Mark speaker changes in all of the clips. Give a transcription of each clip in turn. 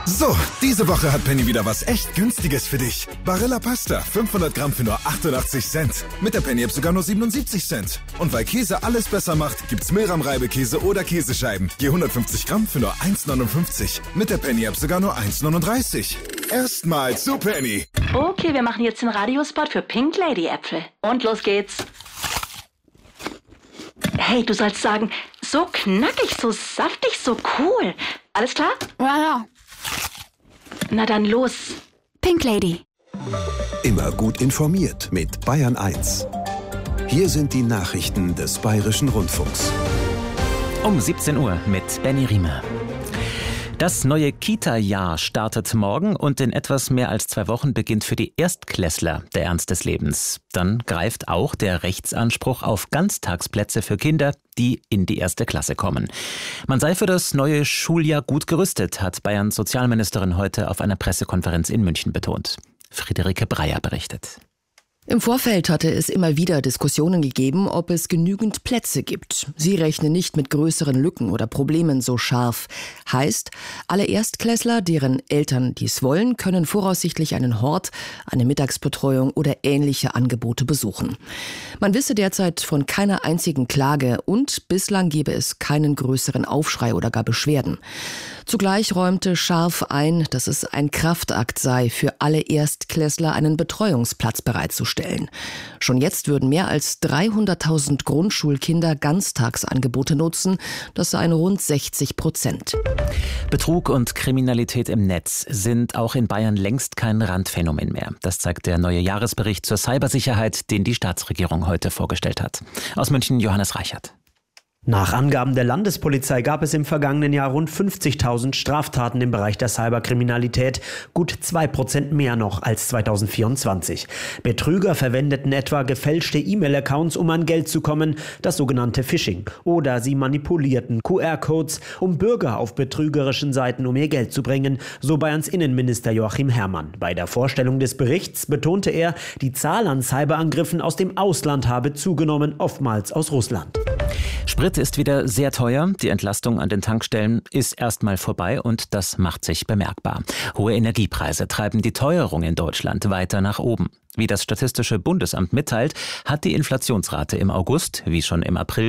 Speaker 1: So, diese Woche hat Penny wieder was echt Günstiges für dich. Barilla Pasta, 500 Gramm für nur 88 Cent. Mit der Penny-App sogar nur 77 Cent. Und weil Käse alles besser macht, gibt's Milram-Reibekäse oder Käsescheiben. Je 150 Gramm für nur 1,59. Mit der Penny-App sogar nur 1,39. Erstmal zu Penny.
Speaker 2: Okay, wir machen jetzt den Radiospot für Pink Lady Äpfel. Und los geht's. Hey, du sollst sagen, so knackig, so saftig, so cool. Alles klar?
Speaker 3: Ja.
Speaker 2: Na dann los.
Speaker 3: Pink Lady.
Speaker 4: Immer gut informiert mit Bayern 1. Hier sind die Nachrichten des Bayerischen Rundfunks.
Speaker 5: Um 17 Uhr mit Benny Riemer. Das neue Kita-Jahr startet morgen und in etwas mehr als 2 Wochen beginnt für die Erstklässler der Ernst des Lebens. Dann greift auch der Rechtsanspruch auf Ganztagsplätze für Kinder, die in die 1. Klasse kommen. Man sei für das neue Schuljahr gut gerüstet, hat Bayerns Sozialministerin heute auf einer Pressekonferenz in München betont. Friederike Breyer berichtet.
Speaker 6: Im Vorfeld hatte es immer wieder Diskussionen gegeben, ob es genügend Plätze gibt. Sie rechnen nicht mit größeren Lücken oder Problemen so scharf. Heißt, alle Erstklässler, deren Eltern dies wollen, können voraussichtlich einen Hort, eine Mittagsbetreuung oder ähnliche Angebote besuchen. Man wisse derzeit von keiner einzigen Klage und bislang gebe es keinen größeren Aufschrei oder gar Beschwerden. Zugleich räumte Scharf ein, dass es ein Kraftakt sei, für alle Erstklässler einen Betreuungsplatz bereitzustellen. Schon jetzt würden mehr als 300.000 Grundschulkinder Ganztagsangebote nutzen. Das seien rund 60%.
Speaker 5: Betrug und Kriminalität im Netz sind auch in Bayern längst kein Randphänomen mehr. Das zeigt der neue Jahresbericht zur Cybersicherheit, den die Staatsregierung heute vorgestellt hat. Aus München Johannes Reichert.
Speaker 7: Nach Angaben der Landespolizei gab es im vergangenen Jahr rund 50.000 Straftaten im Bereich der Cyberkriminalität, gut 2% mehr noch als 2024. Betrüger verwendeten etwa gefälschte E-Mail-Accounts, um an Geld zu kommen, das sogenannte Phishing. Oder sie manipulierten QR-Codes, um Bürger auf betrügerischen Seiten um ihr Geld zu bringen, so Bayerns Innenminister Joachim Herrmann. Bei der Vorstellung des Berichts betonte er, die Zahl an Cyberangriffen aus dem Ausland habe zugenommen, oftmals aus Russland.
Speaker 5: Sprit ist wieder sehr teuer. Die Entlastung an den Tankstellen ist erstmal vorbei und das macht sich bemerkbar. Hohe Energiepreise treiben die Teuerung in Deutschland weiter nach oben. Wie das Statistische Bundesamt mitteilt, hat die Inflationsrate im August, wie schon im April,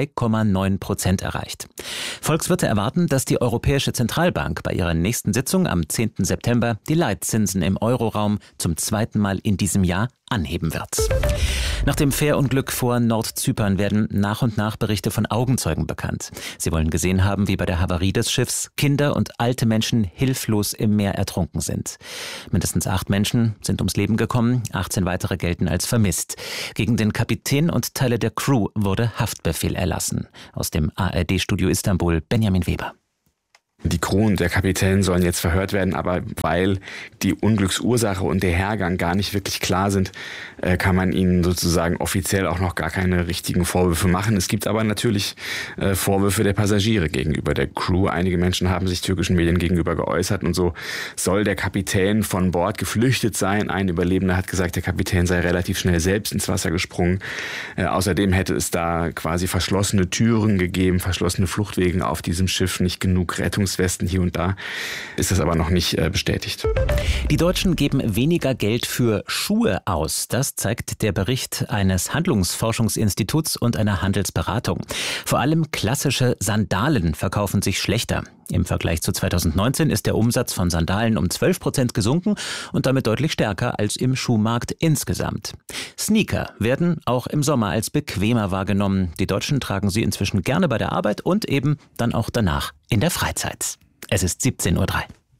Speaker 5: 2,9% erreicht. Volkswirte erwarten, dass die Europäische Zentralbank bei ihrer nächsten Sitzung am 10. September die Leitzinsen im Euroraum zum 2. Mal in diesem Jahr anheben wird. Nach dem Fährunglück vor Nordzypern werden nach und nach Berichte von Augenzeugen bekannt. Sie wollen gesehen haben, wie bei der Havarie des Schiffs Kinder und alte Menschen hilflos im Meer ertrunken sind. Mindestens 8 Menschen sind ums Leben gekommen, 18 weitere gelten als vermisst. Gegen den Kapitän und Teile der Crew wurde Haftbefehl erlassen. Aus dem ARD-Studio Istanbul, Benjamin Weber.
Speaker 8: Die Crew und der Kapitän sollen jetzt verhört werden, aber weil die Unglücksursache und der Hergang gar nicht wirklich klar sind, kann man ihnen sozusagen offiziell auch noch gar keine richtigen Vorwürfe machen. Es gibt aber natürlich Vorwürfe der Passagiere gegenüber der Crew. Einige Menschen haben sich türkischen Medien gegenüber geäußert und so soll der Kapitän von Bord geflüchtet sein. Ein Überlebender hat gesagt, der Kapitän sei relativ schnell selbst ins Wasser gesprungen. Außerdem hätte es da quasi verschlossene Türen gegeben, verschlossene Fluchtwege auf diesem Schiff, nicht genug Rettungswesten hier und da, ist das aber noch nicht bestätigt.
Speaker 5: Die Deutschen geben weniger Geld für Schuhe aus. Das zeigt der Bericht eines Handlungsforschungsinstituts und einer Handelsberatung. Vor allem klassische Sandalen verkaufen sich schlechter. Im Vergleich zu 2019 ist der Umsatz von Sandalen um 12% gesunken und damit deutlich stärker als im Schuhmarkt insgesamt. Sneaker werden auch im Sommer als bequemer wahrgenommen. Die Deutschen tragen sie inzwischen gerne bei der Arbeit und eben dann auch danach in der Freizeit. Es ist 17:03 Uhr.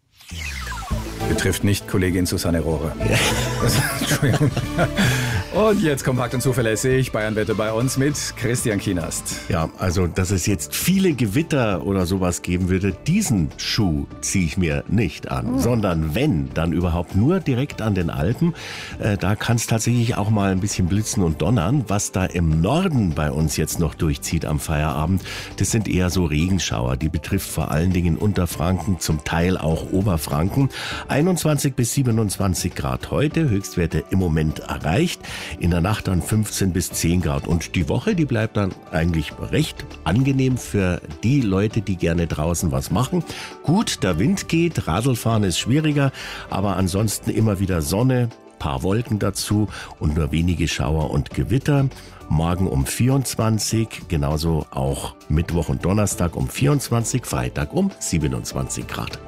Speaker 9: Betrifft nicht Kollegin Susanne Rohre. Entschuldigung. Und jetzt kompakt und zuverlässig Bayern-Wette bei uns mit Christian Kienast.
Speaker 10: Ja, also dass es jetzt viele Gewitter oder sowas geben würde, diesen Schuh ziehe ich mir nicht an. Sondern wenn, dann überhaupt nur direkt an den Alpen. Da kann es tatsächlich auch mal ein bisschen blitzen und donnern. Was da im Norden bei uns jetzt noch durchzieht am Feierabend, das sind eher so Regenschauer. Die betrifft vor allen Dingen Unterfranken, zum Teil auch Oberfranken. 21 bis 27 Grad heute, Höchstwerte im Moment erreicht. In der Nacht dann 15 bis 10 Grad. Und die Woche, die bleibt dann eigentlich recht angenehm für die Leute, die gerne draußen was machen. Gut, der Wind geht, Radlfahren ist schwieriger, aber ansonsten immer wieder Sonne, paar Wolken dazu und nur wenige Schauer und Gewitter. Morgen um 24, genauso auch Mittwoch und Donnerstag um 24, Freitag um 27 Grad.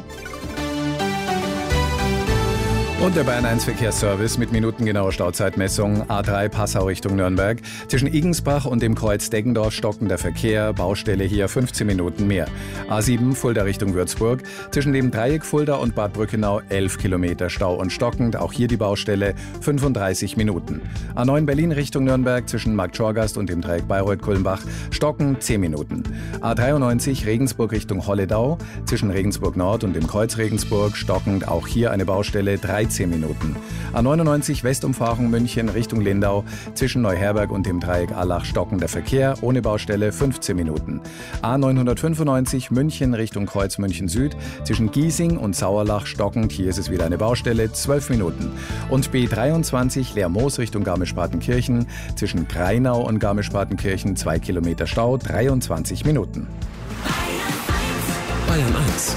Speaker 9: Und der Bayern 1 Verkehrsservice mit minutengenauer Stauzeitmessung. A3 Passau Richtung Nürnberg. Zwischen Igensbach und dem Kreuz Deggendorf stockender Verkehr. Baustelle hier 15 Minuten mehr. A7 Fulda Richtung Würzburg. Zwischen dem Dreieck Fulda und Bad Brückenau 11 Kilometer Stau und stockend. Auch hier die Baustelle 35 Minuten. A9 Berlin Richtung Nürnberg. Zwischen Marktschorgast und dem Dreieck Bayreuth-Kulmbach stockend 10 Minuten. A93 Regensburg Richtung Holledau. Zwischen Regensburg Nord und dem Kreuz Regensburg stockend. Auch hier eine Baustelle 13 Minuten. A99 Westumfahrung München Richtung Lindau. Zwischen Neuherberg und dem Dreieck Allach stockender Verkehr. Ohne Baustelle 15 Minuten. A995 München Richtung Kreuz München Süd. Zwischen Giesing und Sauerlach stockend. Hier ist es wieder eine Baustelle. 12 Minuten. Und B23 Lermoos Richtung Garmisch-Partenkirchen. Zwischen Greinau und Garmisch-Partenkirchen 2 Kilometer Stau. 23 Minuten.
Speaker 4: Bayern 1.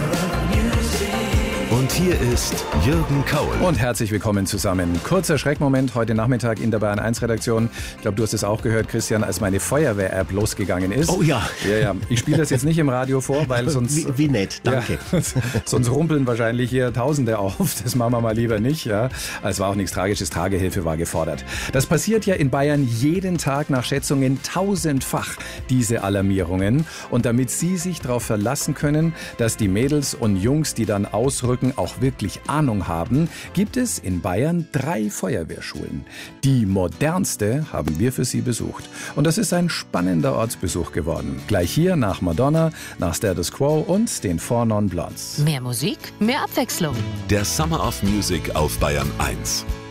Speaker 4: Und hier ist Jürgen Kaul.
Speaker 9: Und herzlich willkommen zusammen. Kurzer Schreckmoment heute Nachmittag in der Bayern 1 Redaktion. Ich glaube, du hast es auch gehört, Christian, als meine Feuerwehr-App losgegangen ist.
Speaker 10: Oh ja.
Speaker 9: Ja. Ich spiele das jetzt nicht im Radio vor, weil sonst...
Speaker 10: Wie nett, danke.
Speaker 9: Ja, sonst rumpeln wahrscheinlich hier Tausende auf. Das machen wir mal lieber nicht. Ja. Es war auch nichts Tragisches. Tragehilfe war gefordert. Das passiert ja in Bayern jeden Tag nach Schätzungen 1000-fach, diese Alarmierungen. Und damit Sie sich darauf verlassen können, dass die Mädels und Jungs, die dann ausrücken, auch wirklich Ahnung haben, gibt es in Bayern 3 Feuerwehrschulen. Die modernste haben wir für Sie besucht. Und das ist ein spannender Ortsbesuch geworden. Gleich hier nach Madonna, nach Status Quo und den 4 Non Blondes.
Speaker 3: Mehr Musik, mehr Abwechslung.
Speaker 4: Der Summer of Music auf Bayern 1.